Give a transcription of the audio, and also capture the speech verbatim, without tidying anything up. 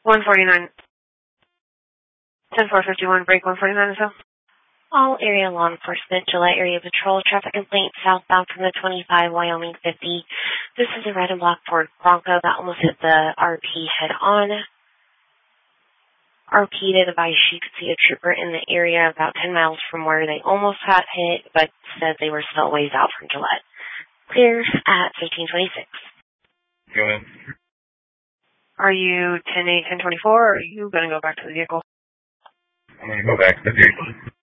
one forty-nine. ten four fifty-one, break one forty-nine or so. All area law enforcement, Gillette area patrol, traffic complaint southbound from the twenty-five, Wyoming fifty. This is a red and black Ford Bronco that almost hit the R P head on. R P did advise she could see a trooper in the area about ten miles from where they almost got hit, but said they were still ways out from Gillette. Clear at fifteen twenty-six. Go ahead. Are you ten eight, ten twenty-four, or are you going to go back to the vehicle? I'm going to go back to the vehicle.